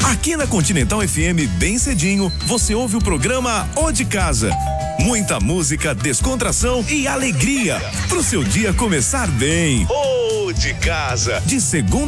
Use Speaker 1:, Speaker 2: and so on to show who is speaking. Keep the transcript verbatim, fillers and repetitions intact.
Speaker 1: Aqui na Continental F M, bem cedinho, você ouve o programa O de Casa. Muita música, descontração e alegria pro seu dia começar bem. O de Casa, de segunda